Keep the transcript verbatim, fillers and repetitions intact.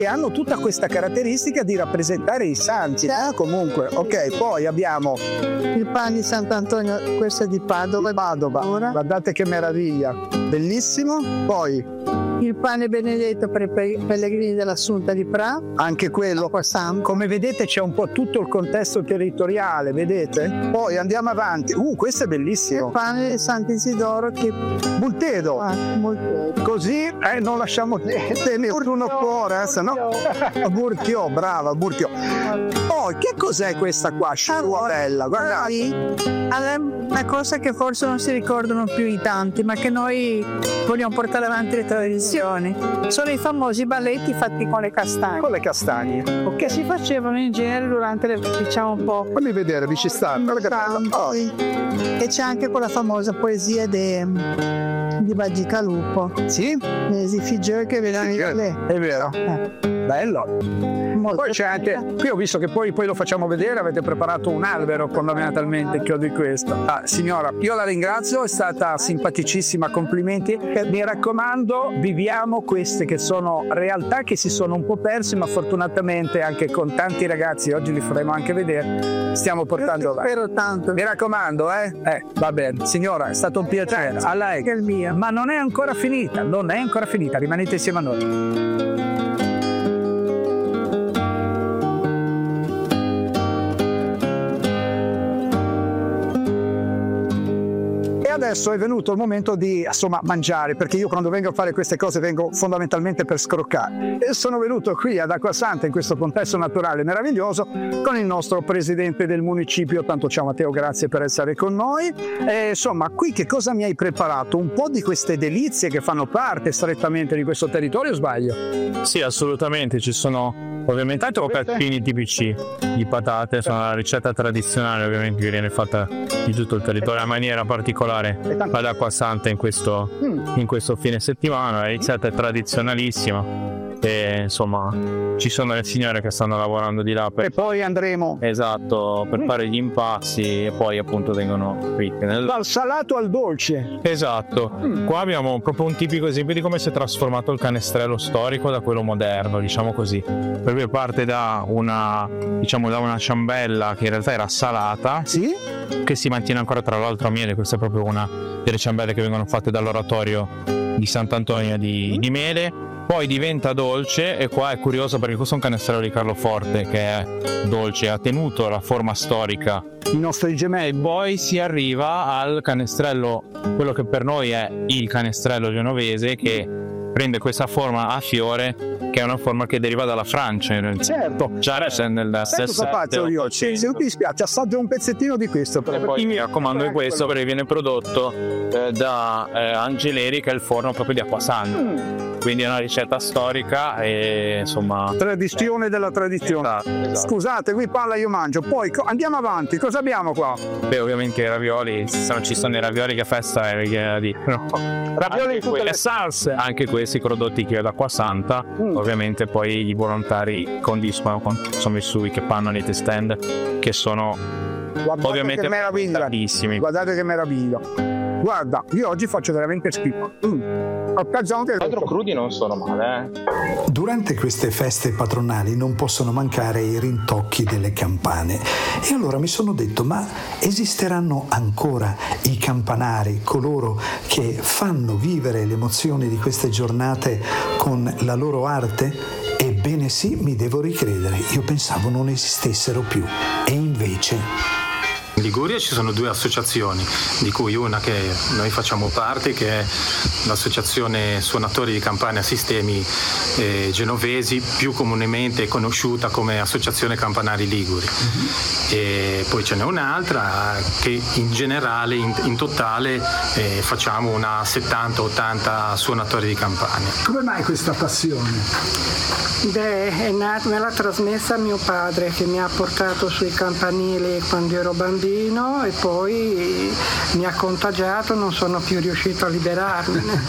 e hanno tutta questa caratteristica di rappresentare i santi. Ah, comunque, ok, poi abbiamo il pane di Sant'Antonio, questo è di Padova. Padova, Ora. guardate che meraviglia, bellissimo. Poi il pane benedetto per i pellegrini dell'Assunta di Pra, anche quello, come vedete c'è un po' tutto il contesto territoriale, vedete? Poi andiamo avanti, uh questo è bellissimo, il pane di Sant'Isidoro che Bultedo, ah, molto... così eh, non lasciamo niente, nessuno fuori, eh, se no Burchio, brava Burchio. Poi che cos'è questa qua? Sciarella, guardate, una cosa che forse non si ricordano più i tanti, ma che noi vogliamo portare avanti le tradizioni. Sono i famosi balletti fatti con le castagne. Con le castagne. Okay. Che si facevano in genere durante le, diciamo un po'. Fammi vedere, vi ci stanno. Oh. E c'è anche quella famosa poesia de, di Bagicalupo. Sì? Si figge che vedono sì, è vero. Eh. Bello. Molto poi c'è anche, qui ho visto che poi, poi lo facciamo vedere, avete preparato un albero fondamentalmente che ho di questo. Ah, signora, io la ringrazio, è stata simpaticissima, complimenti. Mi raccomando, viviamo queste che sono realtà che si sono un po' perse, ma fortunatamente anche con tanti ragazzi, oggi li faremo anche vedere, stiamo portando avanti. Spero tanto. Mi raccomando, eh? Eh, va bene. Signora, è stato un piacere. A lei. Che il mio. Ma non è ancora finita, non è ancora finita, rimanete insieme a noi. Adesso è venuto il momento di insomma mangiare, perché io quando vengo a fare queste cose vengo fondamentalmente per scroccare, e sono venuto qui ad Acquasanta in questo contesto naturale meraviglioso con il nostro presidente del municipio. Tanto ciao Matteo, grazie per essere con noi. E, insomma, qui che cosa mi hai preparato? Un po' di queste delizie che fanno parte strettamente di questo territorio, o sbaglio? Sì, assolutamente, ci sono ovviamente i toccatini tipici di patate, sono la ricetta tradizionale ovviamente che viene fatta di tutto il territorio in maniera particolare ad Acquasanta in questo, in questo fine settimana. La ricetta è tradizionalissima e insomma ci sono le signore che stanno lavorando di là per, e poi andremo esatto per fare gli impasti e poi appunto vengono fritte nel... dal salato al dolce. Esatto. Mm. Qua abbiamo proprio un tipico esempio di come si è trasformato il canestrello storico da quello moderno, diciamo così, perché parte da una diciamo da una ciambella che in realtà era salata, sì, che si mantiene ancora tra l'altro a miele. Questa è proprio una delle ciambelle che vengono fatte dall'oratorio di Sant'Antonio di, di Mele. Poi diventa dolce, e qua è curioso perché questo è un canestrello di Carloforte che è dolce, ha tenuto la forma storica, i nostri gemelli. Poi si arriva al canestrello, quello che per noi è il canestrello genovese, che prende questa forma a fiore, che è una forma che deriva dalla Francia in realtà. Certo. Già c'è nel sessanta io, se non ti dispiace, assaggio un pezzettino di questo. E poi mi raccomando di questo perché viene prodotto eh, da eh, Angeleri, che è il forno proprio di Acquasanta. Mm. Quindi è una ricetta storica e insomma tradizione della tradizione. Esatto, esatto. Scusate, qui parla io mangio. Poi co- andiamo avanti, cosa abbiamo qua? Beh, ovviamente i ravioli, se non ci sono i ravioli che festa è da dire, no. Ravioli in tutte le salse. Anche questi prodotti che ho da Acquasanta, mm. ovviamente poi i volontari condiscono, sono i sui che fanno nei stand, che sono guardate ovviamente bellissimi. Guardate che meraviglia. Guarda, io oggi faccio veramente schifo. Mm. Quattro crudi non sono male, eh. Durante queste feste patronali non possono mancare i rintocchi delle campane, e allora mi sono detto: ma esisteranno ancora i campanari, coloro che fanno vivere le emozioni di queste giornate con la loro arte? Ebbene sì, mi devo ricredere, io pensavo non esistessero più, e invece... In Liguria ci sono due associazioni, di cui una che noi facciamo parte, che è l'associazione suonatori di campane a sistemi eh, genovesi, più comunemente conosciuta come associazione campanari liguri. Mm-hmm. E poi ce n'è un'altra che in generale, in, in totale, eh, facciamo una settanta ottanta suonatori di campane. Come mai questa passione? Beh, è nata, me l'ha trasmessa mio padre, che mi ha portato sui campanili quando ero bambino, e poi mi ha contagiato, non sono più riuscito a liberarmene.